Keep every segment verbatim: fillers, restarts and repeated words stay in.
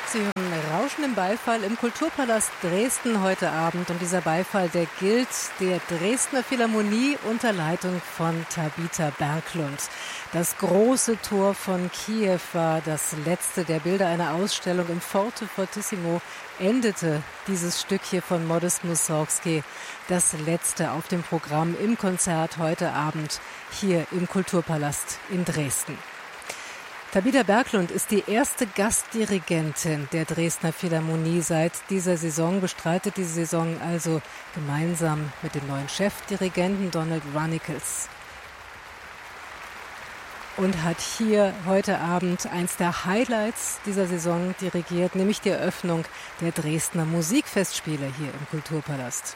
Sie hören Rauschen im Beifall im Kulturpalast Dresden heute Abend. Und dieser Beifall, der gilt der Dresdner Philharmonie unter Leitung von Tabita Berglund. Das große Tor von Kiew war das letzte der Bilder einer Ausstellung im Forte Fortissimo. Endete dieses Stück hier von Modest Mussorgsky, das letzte auf dem Programm im Konzert heute Abend hier im Kulturpalast in Dresden. Tabita Berglund ist die erste Gastdirigentin der Dresdner Philharmonie seit dieser Saison, bestreitet diese Saison also gemeinsam mit dem neuen Chefdirigenten Donald Runnicles und hat hier heute Abend eins der Highlights dieser Saison dirigiert, nämlich die Eröffnung der Dresdner Musikfestspiele hier im Kulturpalast.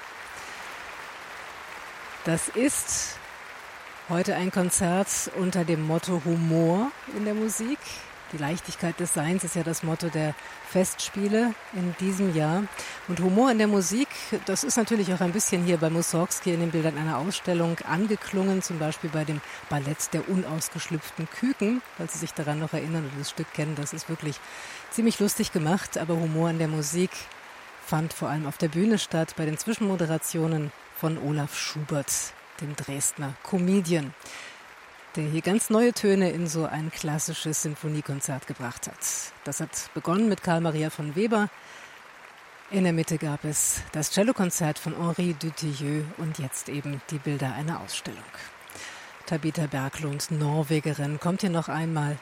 Das ist heute ein Konzert unter dem Motto Humor in der Musik. Die Leichtigkeit des Seins ist ja das Motto der Festspiele in diesem Jahr. Und Humor in der Musik, das ist natürlich auch ein bisschen hier bei Mussorgsky in den Bildern einer Ausstellung angeklungen, zum Beispiel bei dem Ballett der unausgeschlüpften Küken, falls Sie sich daran noch erinnern oder das Stück kennen. Das ist wirklich ziemlich lustig gemacht, aber Humor in der Musik fand vor allem auf der Bühne statt, bei den Zwischenmoderationen von Olaf Schubert, dem Dresdner Comedian, der hier ganz neue Töne in so ein klassisches Sinfoniekonzert gebracht hat. Das hat begonnen mit Carl Maria von Weber. In der Mitte gab es das Cellokonzert von Henri Dutilleux und jetzt eben die Bilder einer Ausstellung. Tabita Berglund, Norwegerin, kommt hier noch einmal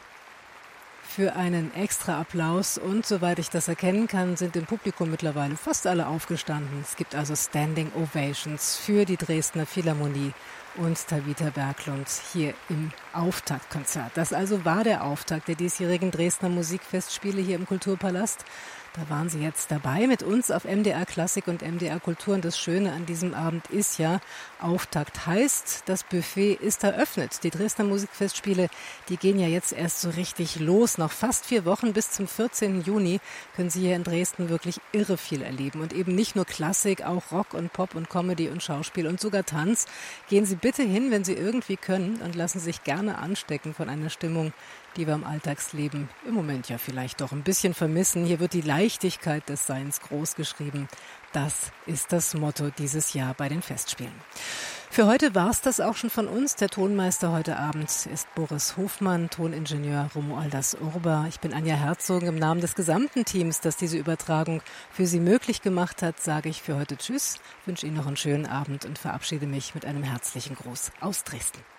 für einen extra Applaus und soweit ich das erkennen kann, sind im Publikum mittlerweile fast alle aufgestanden. Es gibt also Standing Ovations für die Dresdner Philharmonie und Tabita Berglund hier im Auftaktkonzert. Das also war der Auftakt der diesjährigen Dresdner Musikfestspiele hier im Kulturpalast. Da waren Sie jetzt dabei mit uns auf M D R Klassik und M D R Kultur. Und das Schöne an diesem Abend ist ja, Auftakt heißt, das Buffet ist eröffnet. Die Dresdner Musikfestspiele, die gehen ja jetzt erst so richtig los. Noch fast vier Wochen bis zum vierzehnten Juni können Sie hier in Dresden wirklich irre viel erleben. Und eben nicht nur Klassik, auch Rock und Pop und Comedy und Schauspiel und sogar Tanz. Gehen Sie bitte hin, wenn Sie irgendwie können, und lassen sich gerne anstecken von einer Stimmung, die wir im Alltagsleben im Moment ja vielleicht doch ein bisschen vermissen. Hier wird die Leichtigkeit des Seins groß geschrieben. Das ist das Motto dieses Jahr bei den Festspielen. Für heute war es das auch schon von uns. Der Tonmeister heute Abend ist Boris Hofmann, Toningenieur Romualdas Urba. Ich bin Anja Herzog. Im Namen des gesamten Teams, das diese Übertragung für Sie möglich gemacht hat, sage ich für heute Tschüss, wünsche Ihnen noch einen schönen Abend und verabschiede mich mit einem herzlichen Gruß aus Dresden.